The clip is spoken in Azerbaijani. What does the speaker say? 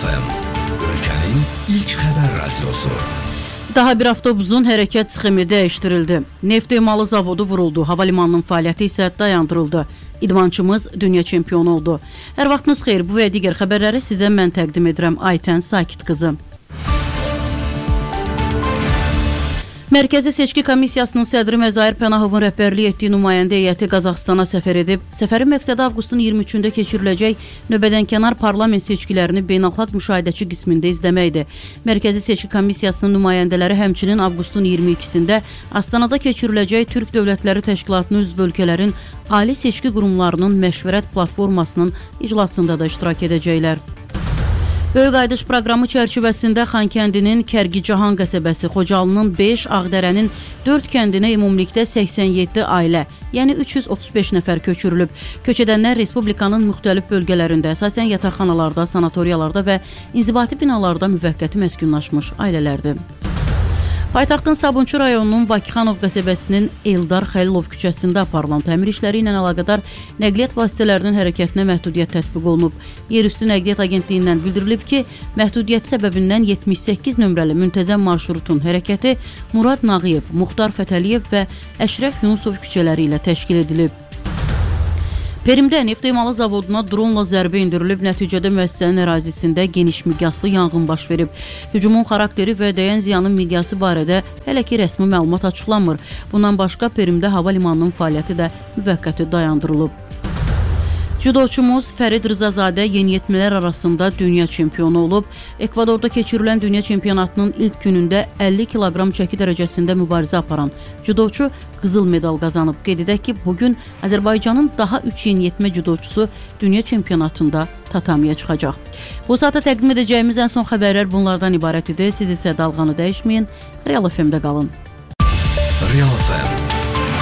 FM, ölkənin ilk xəbər radiosu. Daha bir avtobusun hərəkət sxemi dəyişdirildi. Neft emalı zavodu vuruldu, havalimanının fəaliyyəti isə dayandırıldı. İdmançımız dünya çempionu oldu. Hər vaxtınız xeyir, bu və digər xəbərləri sizə mən təqdim edirəm. Aytən Sakit qızı. Mərkəzi Seçki Komissiyasının sədri Məzahir Pənahovun rəhbərlik etdiyi nümayəndə heyəti Qazaxstana səfər edib. Səfərin məqsədi avqustun 23-də keçiriləcək növbədənkənar parlament seçkilərini beynəlxalq müşahidəçi qismində izləməkdir. Mərkəzi Seçki Komissiyasının nümayəndələri həmçinin avqustun 22-sində Astanada keçiriləcək Türk Dövlətləri Təşkilatının üzv ölkələrin ali seçki qurumlarının məşvərət platformasının iclasında da iştirak edəcəklər. Böyük Aydış proqramı çərçivəsində Xankəndinin Kərkicahan qəsəbəsi, Xocalının 5, Ağdərənin 4 kəndinə ümumilikdə 87 ailə, yəni 335 nəfər köçürülüb. Köç edənlər Respublikanın müxtəlif bölgələrində, əsasən yataqxanalarda, sanatoriyalarda və inzibati binalarda müvəqqəti məskunlaşmış ailələrdir. Paytaxtın Sabunçu rayonunun Bakıxanov qəsəbəsinin Eldar Xəlilov küçəsində aparılan təmir işləri ilə əlaqədar nəqliyyat vasitələrinin hərəkətinə məhdudiyyət tətbiq olunub. Yerüstü Nəqliyyat Agentliyindən bildirilib ki, məhdudiyyət səbəbindən 78 nömrəli müntəzəm marşrutun hərəkəti Murad Nağıyev, Muxtar Fətəliyev və Əşrəf Yunusov küçələri ilə təşkil edilib. Perimdə neft emalı zavoduna dronla zərbə indirilib, nəticədə müəssisənin ərazisində geniş miqyaslı yanğın baş verib. Hücumun xarakteri və dəyən ziyanın miqyası barədə hələ ki rəsmi məlumat açıqlanmır. Bundan başqa Perimdə hava limanının fəaliyyəti də müvəqqəti dayandırılıb. Judoçumuz Fərid Rızazadə yeniyetmələr arasında dünya çempionu olub. Ekvadorda keçirilən dünya çempionatının ilk günündə 50 kiloqram çəki dərəcəsində mübarizə aparan judoçu qızıl medal qazanıb. Qeyd edək ki, bugün Azərbaycanın daha 3 yeniyetmə judoçusu dünya çempionatında tatamiyə çıxacaq. Bu saata təqdim edəcəyimiz ən son xəbərlər bunlardan ibarət idi. Siz isə dalğanı dəyişməyin, Real FM-də qalın. Real FM